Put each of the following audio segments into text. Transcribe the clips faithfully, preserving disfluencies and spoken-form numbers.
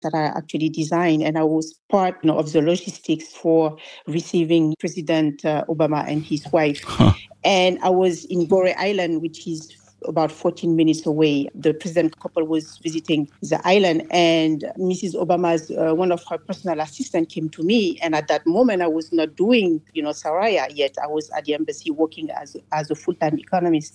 that I actually designed. And I was part you know, of the logistics for receiving President uh, Obama and his wife. Huh. And I was in Gorée Island, which is about fourteen minutes away. The president couple was visiting the island, and Missus Obama's, uh, one of her personal assistants came to me. And at that moment, I was not doing, you know, Saraya yet. I was at the embassy working as, as a full-time economist.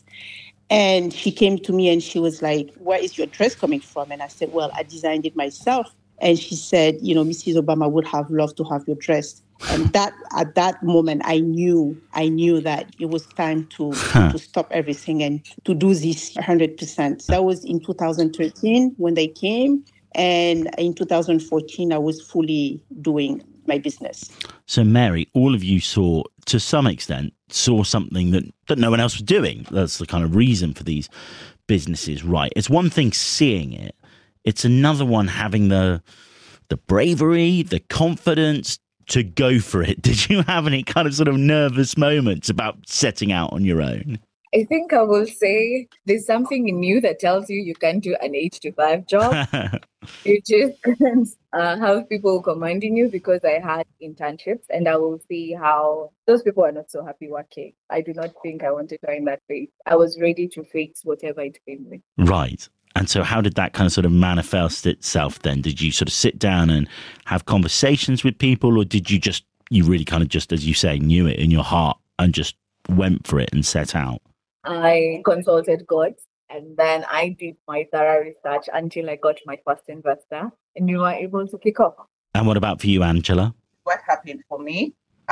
And she came to me and she was like, where is your dress coming from? And I said, well, I designed it myself. And she said, you know, Missus Obama would have loved to have your dress. And that at that moment, I knew, I knew that it was time to, Huh. to stop everything and to do this one hundred percent. That was in two thousand thirteen when they came. And in two thousand fourteen, I was fully doing my business. So, Mary, all of you saw, to some extent, saw something that, that no one else was doing. That's the kind of reason for these businesses, right? It's one thing seeing it. It's another one having the the bravery, the confidence to go for it. Did you have any kind of sort of nervous moments about setting out on your own? I think I will say there's something in you that tells you you can't do an eight to five job. You just can't uh, have people commanding you, because I had internships and I will see how those people are not so happy working. I do not think I want to go in that phase. I was ready to face whatever it came with. Right. And so how did that kind of sort of manifest itself then? Did you sort of sit down and have conversations with people, or did you just, you really kind of just, as you say, knew it in your heart and just went for it and set out? I consulted God, and then I did my thorough research until I got my first investor, and we were able to kick off. And what about for you, Angela? What happened for me?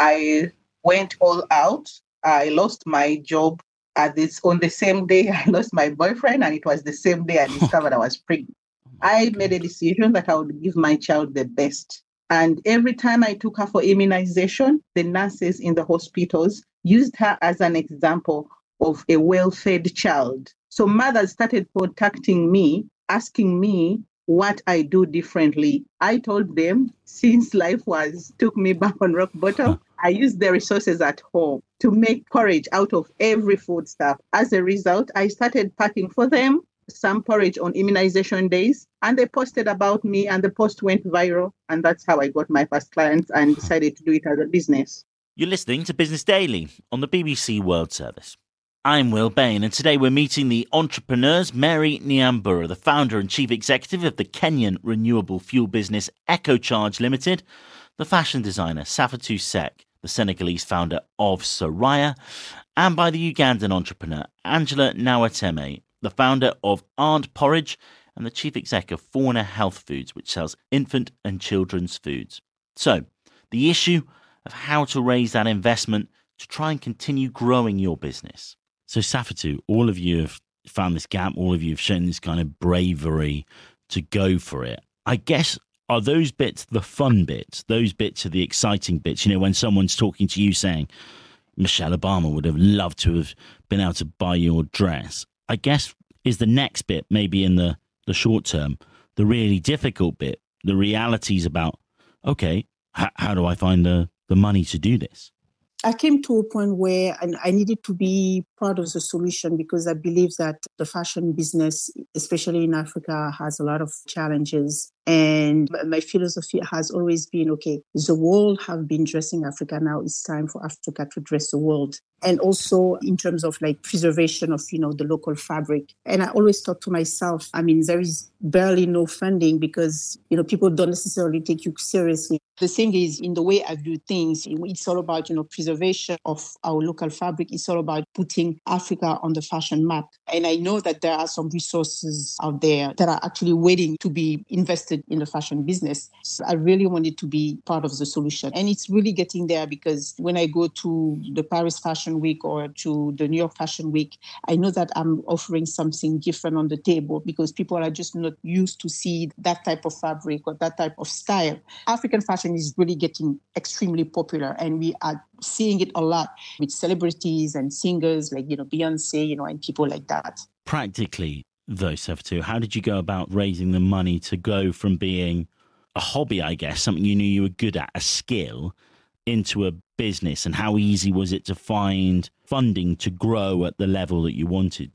I went all out. I lost my job at this on the same day I lost my boyfriend, and it was the same day I discovered I was pregnant. I made a decision that I would give my child the best. And every time I took her for immunization, the nurses in the hospitals used her as an example of a well-fed child. So mothers started contacting me, asking me what I do differently. I told them, since life was took me back on rock bottom, I used the resources at home to make porridge out of every food stuff. As a result, I started packing for them some porridge on immunization days, and they posted about me, and the post went viral. And that's how I got my first clients and decided to do it as a business. You're listening to Business Daily on the B B C World Service. I'm Will Bain, and today we're meeting the entrepreneurs, Mary Nyambura, the founder and chief executive of the Kenyan renewable fuel business EcoCharge Limited, the fashion designer Safatu Sek, the Senegalese founder of Soraya, and by the Ugandan entrepreneur Angela Nawateme, the founder of Aunt Porridge and the chief exec of Fauna Health Foods, which sells infant and children's foods. So, the issue of how to raise that investment to try and continue growing your business. So, Safatu, all of you have found this gap, all of you have shown this kind of bravery to go for it. I guess, are those bits the fun bits? Those bits are the exciting bits? You know, when someone's talking to you saying, Michelle Obama would have loved to have been able to buy your dress. I guess, is the next bit, maybe in the, the short term, the really difficult bit, the realities about, okay, h- how do I find the, the money to do this? I came to a point where I needed to be part of the solution, because I believe that the fashion business, especially in Africa, has a lot of challenges. And my philosophy has always been, okay, the world have been dressing Africa. Now it's time for Africa to dress the world. And also in terms of like preservation of, you know, the local fabric. And I always thought to myself, I mean, there is barely no funding because, you know, people don't necessarily take you seriously. The thing is, in the way I view things, it's all about, you know, preservation of our local fabric. It's all about putting Africa on the fashion map. And I know that there are some resources out there that are actually waiting to be invested in the fashion business. So I really wanted to be part of the solution. And it's really getting there, because when I go to the Paris Fashion Week or to the New York Fashion Week, I know that I'm offering something different on the table, because people are just not used to see that type of fabric or that type of style. African fashion is really getting extremely popular, and we are seeing it a lot with celebrities and singers like, you know, Beyonce, you know, and people like that. Practically, though, Safatu, how did you go about raising the money to go from being a hobby, I guess, something you knew you were good at, a skill, into a business? And how easy was it to find funding to grow at the level that you wanted to?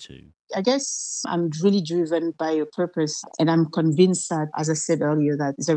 I guess I'm really driven by a purpose, and I'm convinced that, as I said earlier, that it's a